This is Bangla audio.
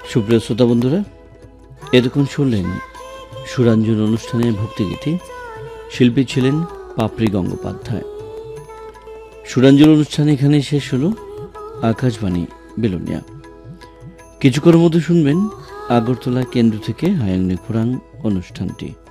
সুপ্রিয় শ্রোতা বন্ধুরা, এতক্ষণ শুনলেন সুরাঞ্জন অনুষ্ঠানের ভক্তিগীতি। শিল্পী ছিলেন পাপড়ি গঙ্গোপাধ্যায়। সুরাঞ্জন অনুষ্ঠান এখানে শেষ হলো। আকাশবাণী বেলোনিয়া। কিছুক্ষণের মধ্যে শুনবেন আগরতলা কেন্দ্র থেকে হায়াং খোরাং অনুষ্ঠানটি।